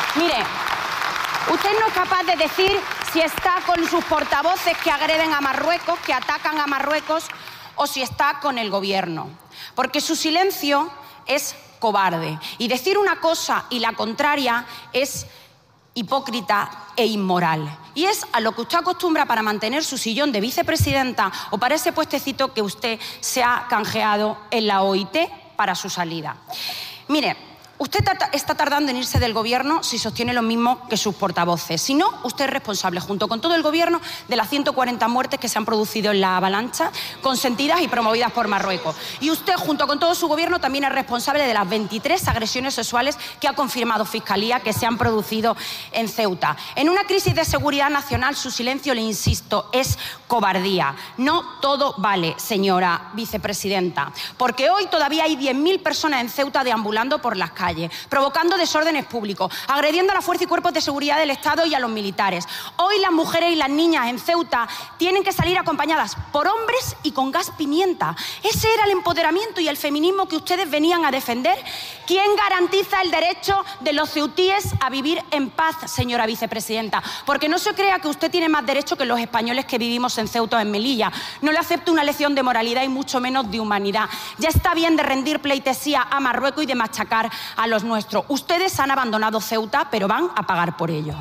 Mire, usted no es capaz de decir si está con sus portavoces que agreden a Marruecos, que atacan a Marruecos, o si está con el gobierno. Porque su silencio es cobarde. Y decir una cosa y la contraria es hipócrita e inmoral. Y es a lo que usted acostumbra para mantener su sillón de vicepresidenta o para ese puestecito que usted se ha canjeado en la OIT para su salida. Mire, usted está tardando en irse del gobierno si sostiene lo mismo que sus portavoces. Si no, usted es responsable, junto con todo el gobierno, de las 140 muertes que se han producido en la avalancha, consentidas y promovidas por Marruecos. Y usted, junto con todo su gobierno, también es responsable de las 23 agresiones sexuales que ha confirmado Fiscalía que se han producido en Ceuta. En una crisis de seguridad nacional, su silencio, le insisto, es cobardía. No todo vale, señora vicepresidenta, porque hoy todavía hay 10.000 personas en Ceuta deambulando por las calles, provocando desórdenes públicos, agrediendo a la fuerza y cuerpos de seguridad del Estado y a los militares. Hoy las mujeres y las niñas en Ceuta tienen que salir acompañadas por hombres y con gas pimienta. Ese era el empoderamiento y el feminismo que ustedes venían a defender. ¿Quién garantiza el derecho de los ceutíes a vivir en paz, señora vicepresidenta? Porque no se crea que usted tiene más derecho que los españoles que vivimos en Ceuta o en Melilla. No le acepto una lección de moralidad y mucho menos de humanidad. Ya está bien de rendir pleitesía a Marruecos y de machacar a los nuestros. Ustedes han abandonado Ceuta, pero van a pagar por ello.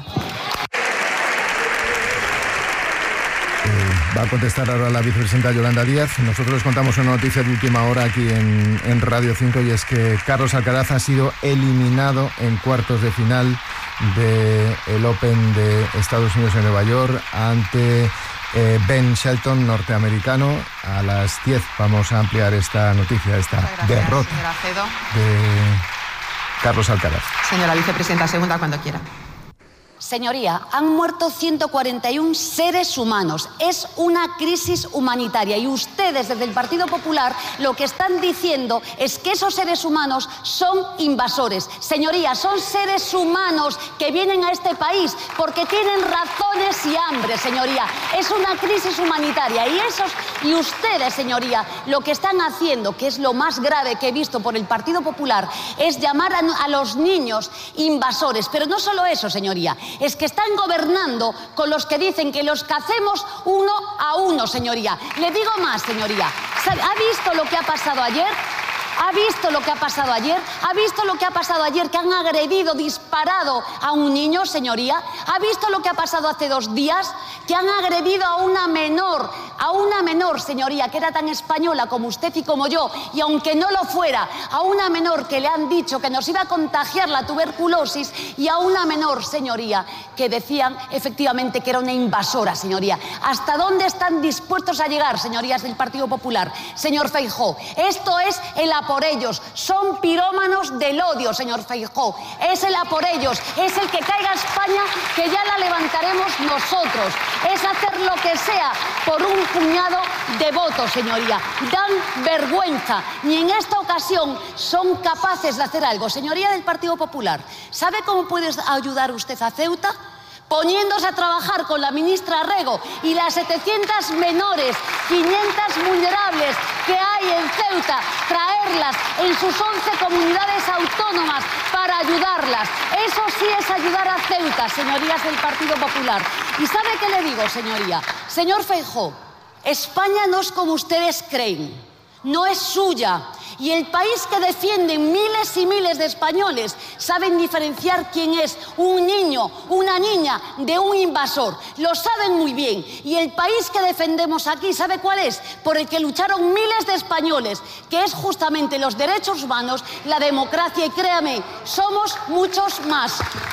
Va a contestar ahora la vicepresidenta Yolanda Díaz. Nosotros les contamos una noticia de última hora aquí en Radio 5, y es que Carlos Alcaraz ha sido eliminado en cuartos de final del Open de Estados Unidos en Nueva York ante Ben Shelton, norteamericano. A las 10 vamos a ampliar esta noticia, esta derrota de Carlos Alcaraz. Señora vicepresidenta segunda, cuando quiera. Señoría, han muerto 141 seres humanos. Es una crisis humanitaria y ustedes desde el Partido Popular lo que están diciendo es que esos seres humanos son invasores. Señoría, son seres humanos que vienen a este país porque tienen razones y hambre, señoría. Es una crisis humanitaria y ustedes, señoría, lo que están haciendo, que es lo más grave que he visto por el Partido Popular, es llamar a los niños invasores. Pero no solo eso, señoría. Es que están gobernando con los que dicen que los cacemos uno a uno, señoría. Le digo más, señoría. ¿Ha visto lo que ha pasado ayer? ¿Ha visto lo que ha pasado ayer? ¿Ha visto lo que ha pasado ayer? Que han agredido, disparado a un niño, señoría. ¿Ha visto lo que ha pasado hace 2 días? Que han agredido a una menor, señoría, que era tan española como usted y como yo, y aunque no lo fuera, a una menor que le han dicho que nos iba a contagiar la tuberculosis, y a una menor, señoría, que decían efectivamente que era una invasora, señoría. ¿Hasta dónde están dispuestos a llegar, señorías del Partido Popular? Señor Feijóo, esto es el a por ellos. Son pirómanos del odio, señor Feijóo. Es el a por ellos. Es el que caiga España, que ya la levantaremos nosotros. Es hacer lo que sea por un puñado de votos, señoría. Dan vergüenza. Ni en esta ocasión son capaces de hacer algo. Señoría del Partido Popular, ¿sabe cómo puede ayudar usted a Ceuta? Poniéndose a trabajar con la ministra Rego y las 700 menores, 500 vulnerables que hay en Ceuta, traerlas en sus 11 comunidades autónomas para ayudarlas. Eso sí es ayudar a Ceuta, señorías del Partido Popular. ¿Y sabe qué le digo, señoría? Señor Feijóo, España no es como ustedes creen. No es suya. Y el país que defienden miles y miles de españoles saben diferenciar quién es un niño, una niña, de un invasor. Lo saben muy bien. Y el país que defendemos aquí, ¿sabe cuál es? Por el que lucharon miles de españoles, que es justamente los derechos humanos, la democracia. Y créame, somos muchos más.